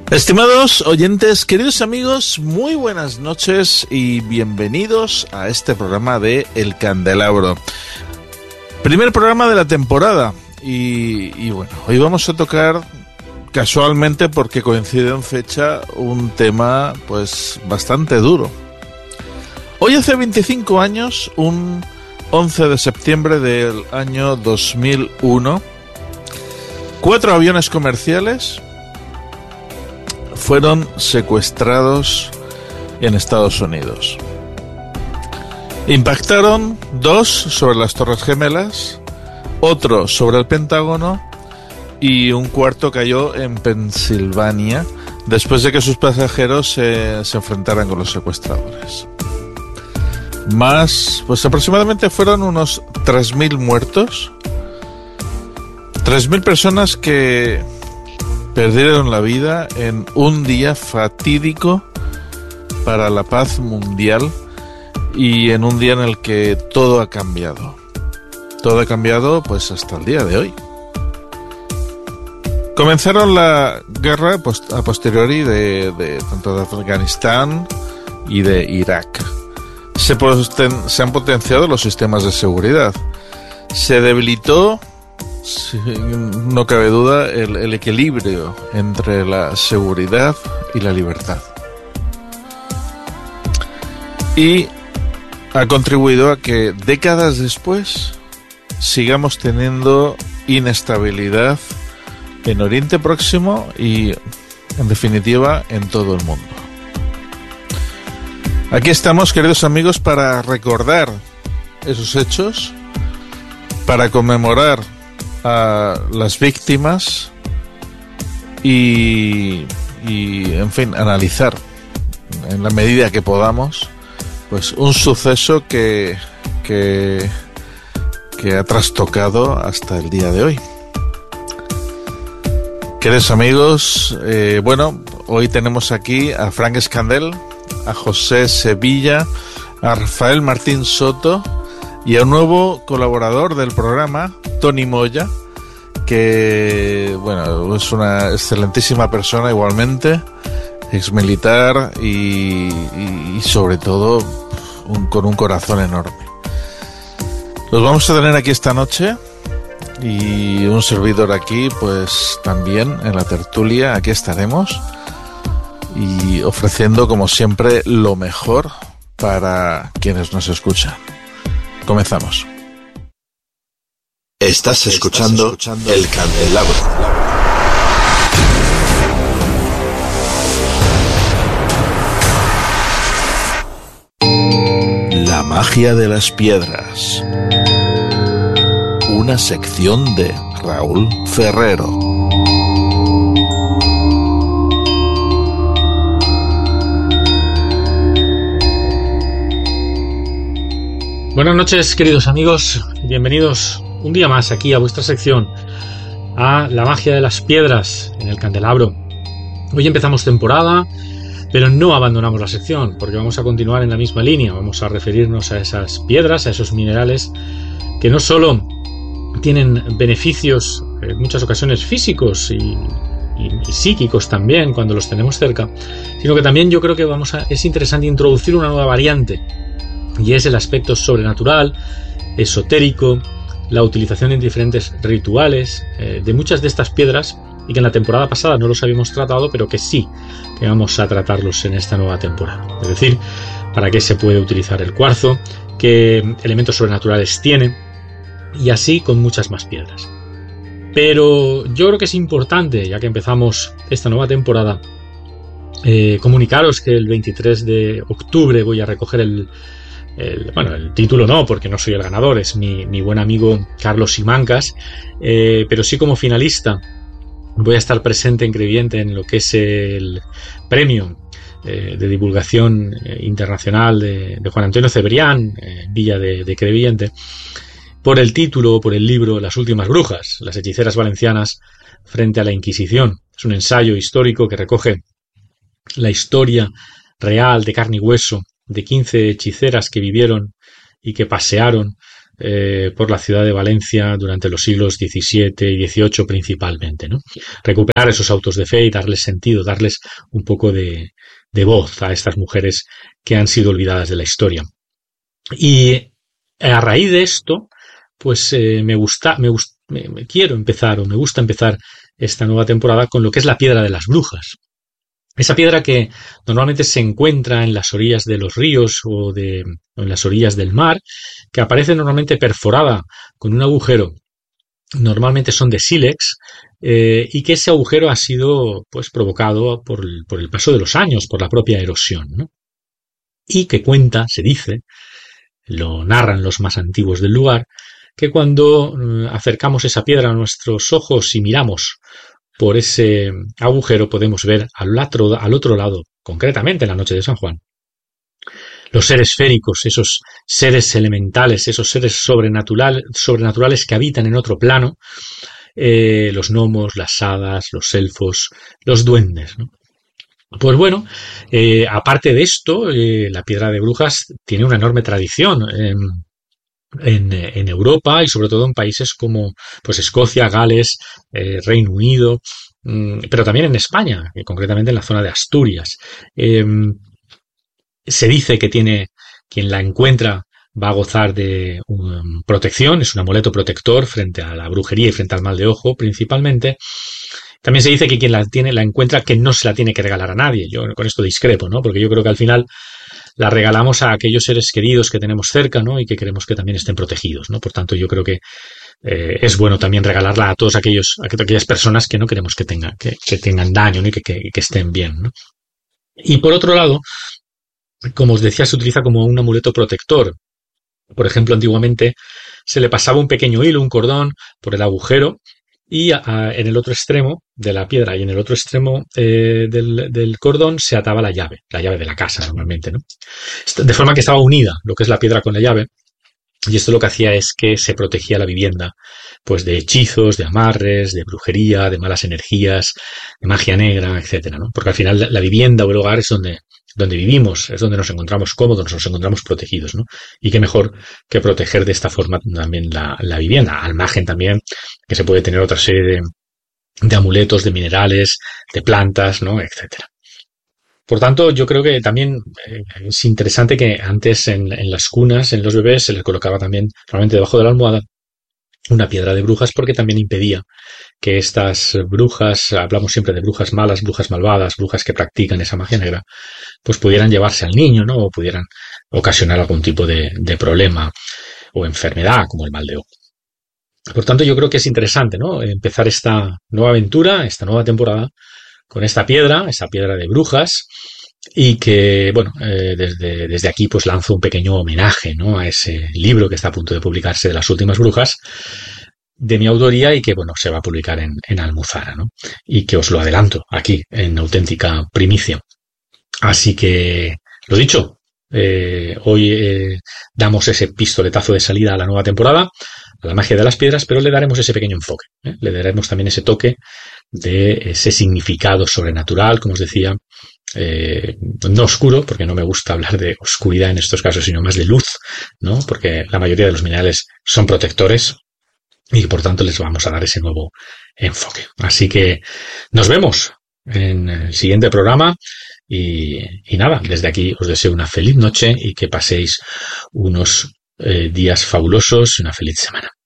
Estimados oyentes, queridos amigos, muy buenas noches y bienvenidos a este programa de El Candelabro. Primer programa de la temporada y bueno, hoy vamos a tocar casualmente, porque coincide en fecha, un tema pues bastante duro. Hoy hace 25 años, un 11 de septiembre del año 2001, 4 aviones comerciales fueron secuestrados en Estados Unidos. Impactaron 2 sobre las Torres Gemelas, otro sobre el Pentágono y un cuarto cayó en Pensilvania después de que sus pasajeros se enfrentaran con los secuestradores. Pues aproximadamente fueron unos 3.000 muertos, 3.000 personas que perdieron la vida en un día fatídico para la paz mundial y en un día en el que todo ha cambiado. Todo ha cambiado pues hasta el día de hoy. Comenzaron la guerra a posteriori de tanto de Afganistán y de Irak. Se han potenciado los sistemas de seguridad. Se debilitó, no cabe duda, el equilibrio entre la seguridad y la libertad. Y ha contribuido a que décadas después sigamos teniendo inestabilidad en Oriente Próximo y, en definitiva, en todo el mundo. Aquí estamos, queridos amigos, para recordar esos hechos, para conmemorar a las víctimas y en fin, analizar en la medida que podamos pues un suceso que ha trastocado hasta el día de hoy. Queridos amigos, hoy tenemos aquí a Frank Escandel, a José Sevilla, a Rafael Martín Soto y a un nuevo colaborador del programa, Tony Moya, que es una excelentísima persona igualmente, exmilitar y sobre todo con un corazón enorme. Los vamos a tener aquí esta noche y un servidor aquí pues también en la tertulia. Aquí estaremos y ofreciendo como siempre lo mejor para quienes nos escuchan. Comenzamos. Estás escuchando El Candelabro. La magia de las piedras. Una sección de Raúl Ferrero. Buenas noches, queridos amigos. Bienvenidos un día más aquí a vuestra sección, a La magia de las piedras en El Candelabro. Hoy empezamos temporada, pero no abandonamos la sección, porque vamos a continuar en la misma línea. Vamos a referirnos a esas piedras, a esos minerales que no solo tienen beneficios en muchas ocasiones físicos y psíquicos también cuando los tenemos cerca, sino que también yo creo que es interesante introducir una nueva variante, y es el aspecto sobrenatural, esotérico, la utilización en diferentes rituales de muchas de estas piedras, y que en la temporada pasada no los habíamos tratado, pero que sí que vamos a tratarlos en esta nueva temporada. Es decir, para qué se puede utilizar el cuarzo, qué elementos sobrenaturales tiene, y así con muchas más piedras. Pero yo creo que es importante, ya que empezamos esta nueva temporada, comunicaros que el 23 de octubre voy a recoger el título no, porque no soy el ganador, es mi buen amigo Carlos Simancas, pero sí como finalista voy a estar presente en Crevillente en lo que es el premio de divulgación internacional de Juan Antonio Cebrián, Villa de Crevillente, por el título, por el libro Las últimas brujas, las hechiceras valencianas frente a la Inquisición. Es un ensayo histórico que recoge la historia real de carne y hueso de 15 hechiceras que vivieron y que pasearon por la ciudad de Valencia durante los siglos XVII y XVIII principalmente, ¿no? Recuperar esos autos de fe y darles sentido, darles un poco de voz a estas mujeres que han sido olvidadas de la historia. Y a raíz de esto, pues me gusta empezar esta nueva temporada con lo que es la piedra de las brujas. Esa piedra que normalmente se encuentra en las orillas de los ríos o en las orillas del mar, que aparece normalmente perforada con un agujero, normalmente son de sílex, y que ese agujero ha sido pues provocado por el paso de los años, por la propia erosión, ¿no? Y que cuenta, se dice, lo narran los más antiguos del lugar, que cuando acercamos esa piedra a nuestros ojos y miramos por ese agujero podemos ver al otro lado, concretamente en la noche de San Juan, los seres féricos, esos seres elementales, esos seres sobrenaturales que habitan en otro plano, los gnomos, las hadas, los elfos, los duendes, ¿no? Pues bueno, aparte de esto, la piedra de brujas tiene una enorme tradición en Europa y sobre todo en países como pues Escocia, Gales, Reino Unido, pero también en España, concretamente en la zona de Asturias. Se dice que quien la encuentra va a gozar de protección, es un amuleto protector frente a la brujería y frente al mal de ojo principalmente. También se dice que quien la encuentra que no se la tiene que regalar a nadie. Yo con esto discrepo, ¿no? Porque yo creo que al final la regalamos a aquellos seres queridos que tenemos cerca, ¿no? Y que queremos que también estén protegidos, ¿no? Por tanto, yo creo que es bueno también regalarla a aquellas personas que no queremos que tengan daño, ¿no? Y que estén bien, ¿no? Y por otro lado, como os decía, se utiliza como un amuleto protector. Por ejemplo, antiguamente se le pasaba un pequeño hilo, un cordón, por el agujero y en el otro extremo de la piedra y en el otro extremo del cordón se ataba la llave de la casa normalmente, ¿no? De forma que estaba unida lo que es la piedra con la llave, y esto lo que hacía es que se protegía la vivienda pues de hechizos, de amarres, de brujería, de malas energías, de magia negra, etcétera, ¿no? Porque al final la vivienda o el hogar es donde vivimos, es donde nos encontramos cómodos, nos encontramos protegidos, ¿no? Y qué mejor que proteger de esta forma también la vivienda, al margen también que se puede tener otra serie de amuletos, de minerales, de plantas, ¿no? Etcétera. Por tanto, yo creo que también es interesante que antes en las cunas, en los bebés, se les colocaba también, normalmente debajo de la almohada, una piedra de brujas porque también impedía que estas brujas, hablamos siempre de brujas malas, brujas malvadas, brujas que practican esa magia negra, pues pudieran llevarse al niño, ¿no? O pudieran ocasionar algún tipo de problema o enfermedad, como el mal de ojo. Por tanto, yo creo que es interesante, ¿no? Empezar esta nueva aventura, esta nueva temporada, con esa piedra de brujas, y que, bueno, desde aquí pues lanzo un pequeño homenaje, ¿no? A ese libro que está a punto de publicarse de las últimas brujas, de mi autoría y que, bueno, se va a publicar en Almuzara, ¿no? Y que os lo adelanto aquí, en auténtica primicia. Así que, lo dicho, hoy damos ese pistoletazo de salida a la nueva temporada, a la magia de las piedras, pero le daremos ese pequeño enfoque, ¿eh? Le daremos también ese toque de ese significado sobrenatural, como os decía, no oscuro, porque no me gusta hablar de oscuridad en estos casos, sino más de luz, ¿no? Porque la mayoría de los minerales son protectores y por tanto les vamos a dar ese nuevo enfoque. Así que nos vemos en el siguiente programa y nada, desde aquí os deseo una feliz noche y que paséis unos días fabulosos y una feliz semana.